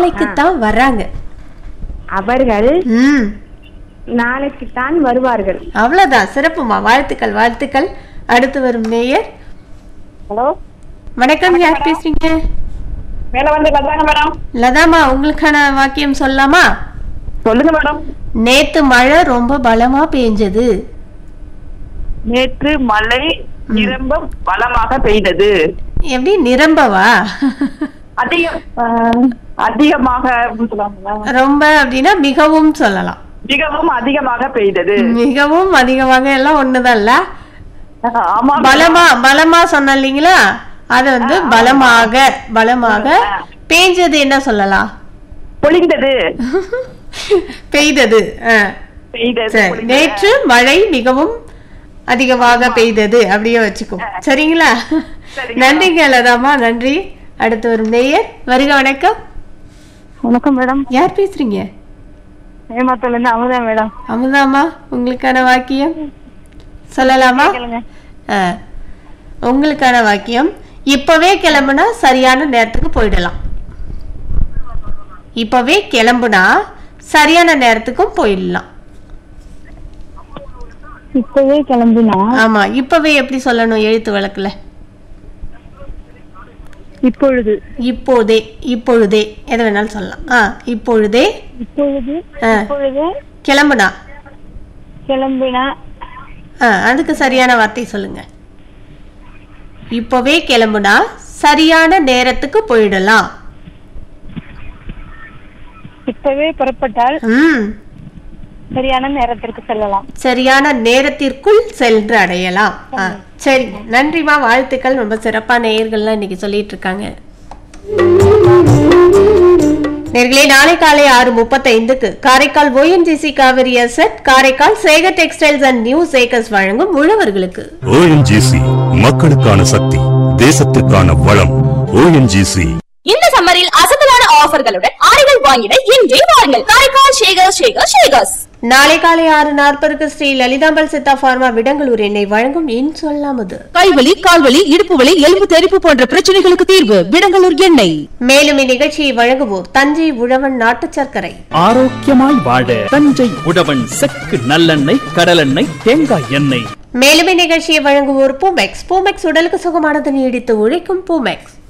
நாளைக்குத்தான் வர்றாங்க. அவர்கள் நாளைக்குத்தான் வருவார்கள். அவ்வளவுதான். சிறப்புமா, வாழ்த்துக்கள் வாழ்த்துக்கள். அடுத்து வரும் நேயர். ஹலோ, வணக்கம், யார் பேசுறீங்க? மேல வந்து லதாங்க மேடம். லதாமா, உங்களுக்கான வாக்கியம் சொல்லலாமா? சொல்லுங்க மேடம். நேத்து மழை ரொம்ப பலமா பெஞ்சது. நேற்று மழை நிரம்ப பலமாக பெய்தது. எப்படி நிரம்பவா? அதிகமாக ரொம்ப அப்படின்னா மிகவும் சொல்லலாம். மிகவும் அதிகமாக பெய்தது. மிகவும் அதிகமாக எல்லாம் ஒண்ணுதான்ல. ஆமா, பலமா பலமா சொன்ன இல்லீங்களா, அது வந்து பலமாக பலமாக பெஞ்சது என்ன சொல்லலாம்? பொழிந்தது. பெய்தது. பெய்தது. நேற்று மழை மிகவும் அதிகமாக பெய்தது அப்படியே வச்சுக்கோ. சரிங்களா? நன்றிங்க லதாமா, நன்றி. அடுத்து வரும் நேயர். வருக, வணக்கம். வணக்கம் மேடம். யார் பேசுறீங்க? ஏமாத்தல இருந்து அமுதா மேடம். அமுதாமா, உங்களுக்கான வாக்கியம் சொல்லலாமா? உங்களுக்கான வாக்கியம், இப்பவே கிளம்புனா சரியான நேரத்துக்கு போயிடலாம். இப்பவே கிளம்புனா சரியான நேரத்துக்கும் போயிடலாம். இப்பவே கிளம்புனா? ஆமா, இப்பவே எப்படி சொல்லணும் எழுத்து வழக்குல? இப்பொழுது. இப்போதே, இப்பொழுதே எதை வேணாலும் சொல்லலாம். இப்பொழுதே. இப்பொழுது. இப்பொழுது கிளம்புனா. கிளம்பினா. அதுக்கு சரியான வார்த்தை சொல்லுங்க. இப்பவே கிளம்புனா சரியான நேரத்துக்கு போயிடலாம். இப்பவே புறப்பட்டால் சரியான நேரத்திற்கு செல்லலாம். சரியான நேரத்திற்குள் சென்று அடையலாம். சரி, நன்றிமா, வாழ்த்துக்கள். ரொம்ப சிறப்பான நேயர்கள்லாம் இன்னைக்கு சொல்லிட்டு இருக்காங்க. நேர்களே, நாளை காலை 6:35 Karaikal ONGC Kaveri asset, Karaikal Sekar textiles and new Sekar's வழங்கும் உழவர்களுக்கு. ONGC மக்களுக்கான சக்தி, தேசத்துக்கான வளம். ONGC இந்த சம்மரில் அசத்தலான ஆஃபர்களுடன் ஆடைகள் வாங்கிட இன்றே வாருங்கள். காரைக்கால் ஷேகர்ஸ். நாளை காலை 6:40 ஸ்ரீ லலிதாம்பல் சித்தா பார்மா விடங்களூர் எண்ணெய் வழங்கும் இன் சொல்லாமது. கைவலி, கால்வலி, இடுப்பு வலி, எலும்பு தெறிப்பு போன்ற பிரச்சனைகளுக்கு தீர்வு விடங்களூர் எண்ணெய். மேலும் இந்நிகழ்ச்சியை வழங்குவோர் தஞ்சை உழவன் நாட்டு சர்க்கரை. ஆரோக்கியமாய் வாழ தஞ்சை உழவன் செக்கு நல்லெண்ணெய், கடலெண்ணெய், தேங்காய் எண்ணெய். மேலும் இந்நிகழ்ச்சியை வழங்குவோர் பூமெக்ஸ். பூமெக்ஸ் உடலுக்கு சுகமானது நீடித்து உழைக்கும் பூமெக்ஸ்.